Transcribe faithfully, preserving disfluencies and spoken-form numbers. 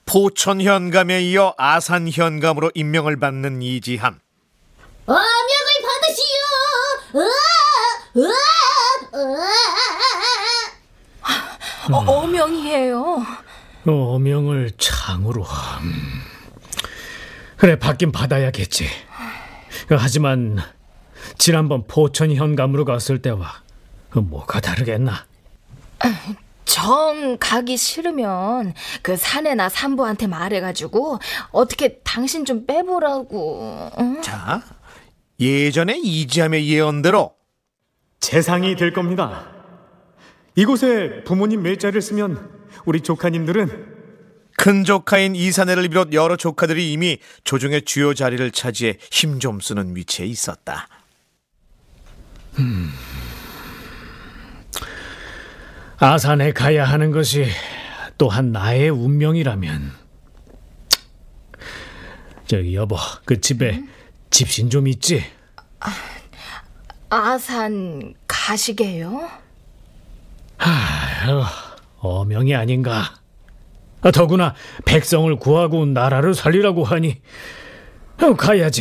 포천 현감에 이어 아산 현감으로 임명을 받는 이지함. 어명을 받으시오. 으아! 으아! 으아! 어, 어명이에요. 어명을 창으로. 음. 그래, 받긴 받아야겠지. 하지만 지난번 포천 현감으로 갔을 때와 뭐가 다르겠나? 정 가기 싫으면 그 사내나 산부한테 말해가지고 어떻게 당신 좀 빼보라고. 응? 자, 예전에 이지함의 예언대로 재상이 될 겁니다. 이곳에 부모님 밀자를 쓰면 우리 조카님들은 큰 조카인 이사내를 비롯 여러 조카들이 이미 조정의 주요 자리를 차지해 힘 좀 쓰는 위치에 있었다. 음. 아산에 가야 하는 것이 또한 나의 운명이라면, 저기 여보, 그 집에 음? 집신 좀 있지? 아, 아산 가시게요? 아휴, 어명이 아닌가. 더구나 백성을 구하고 나라를 살리라고 하니 가야지.